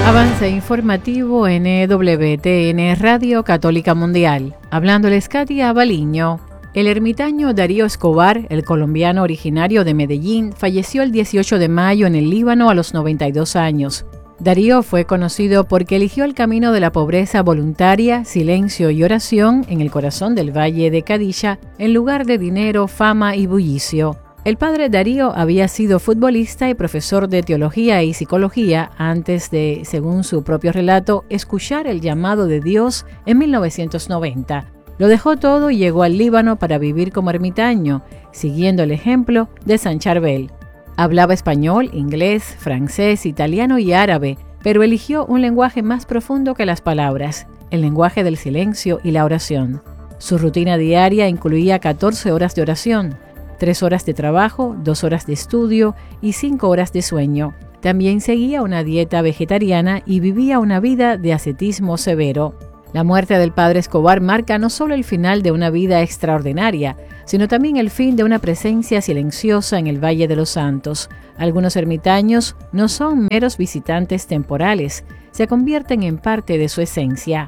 Avance informativo en EWTN Radio Católica Mundial. Hablándoles Katia Baliño. El ermitaño Darío Escobar, el colombiano originario de Medellín, falleció el 18 de mayo en el Líbano a los 92 años. Darío fue conocido porque eligió el camino de la pobreza voluntaria, silencio y oración en el corazón del Valle de Cadilla, en lugar de dinero, fama y bullicio. El padre Darío había sido futbolista y profesor de teología y psicología antes de, según su propio relato, escuchar el llamado de Dios en 1990. Lo dejó todo y llegó al Líbano para vivir como ermitaño, siguiendo el ejemplo de San Charbel. Hablaba español, inglés, francés, italiano y árabe, pero eligió un lenguaje más profundo que las palabras, el lenguaje del silencio y la oración. Su rutina diaria incluía 14 horas de oración, 3 horas de trabajo, 2 horas de estudio y 5 horas de sueño. También seguía una dieta vegetariana y vivía una vida de ascetismo severo. La muerte del padre Escobar marca no solo el final de una vida extraordinaria, sino también el fin de una presencia silenciosa en el Valle de los Santos. Algunos ermitaños no son meros visitantes temporales, se convierten en parte de su esencia.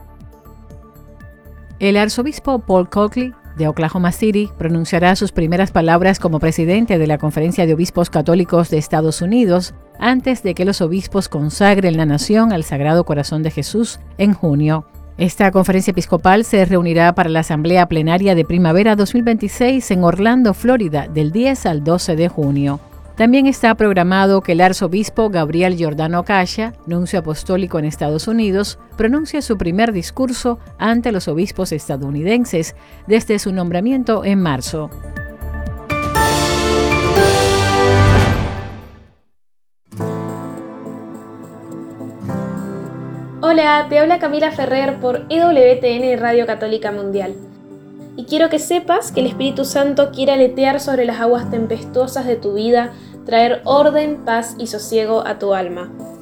El arzobispo Paul Coakley, de Oklahoma City, pronunciará sus primeras palabras como presidente de la Conferencia de Obispos Católicos de Estados Unidos antes de que los obispos consagren la nación al Sagrado Corazón de Jesús en junio. Esta conferencia episcopal se reunirá para la Asamblea Plenaria de Primavera 2026 en Orlando, Florida, del 10 al 12 de junio. También está programado que el arzobispo Gabriel Giordano Calla, nuncio apostólico en Estados Unidos, pronuncie su primer discurso ante los obispos estadounidenses desde su nombramiento en marzo. Hola, te habla Camila Ferrer por EWTN Radio Católica Mundial. Y quiero que sepas que el Espíritu Santo quiere aletear sobre las aguas tempestuosas de tu vida, traer orden, paz y sosiego a tu alma.